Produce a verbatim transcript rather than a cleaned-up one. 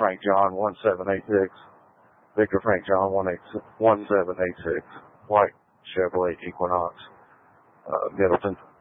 Frank John one seven eight six. Victor Frank John one eight one seven eight six. White Chevrolet Equinox, uh, Middleton.